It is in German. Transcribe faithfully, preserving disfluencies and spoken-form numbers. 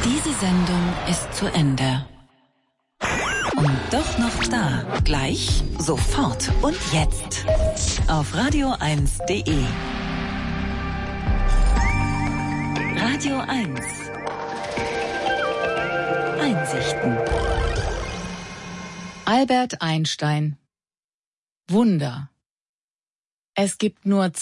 Diese Sendung ist zu Ende. Und doch noch da. Gleich, sofort und jetzt. Auf radio eins punkt de. Radio eins. Einsichten. Albert Einstein. Wunder. Es gibt nur